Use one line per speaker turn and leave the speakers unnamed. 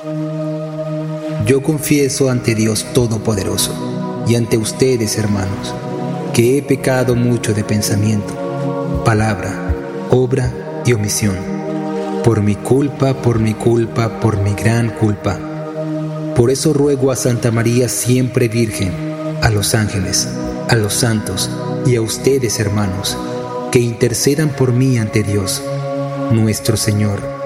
Yo confieso ante Dios Todopoderoso y ante ustedes, hermanos, que he pecado mucho de pensamiento, palabra, obra y omisión, por mi culpa, por mi gran culpa. Por eso ruego a Santa María siempre Virgen, a los ángeles, a los santos y a ustedes, hermanos, que intercedan por mí ante Dios, nuestro Señor.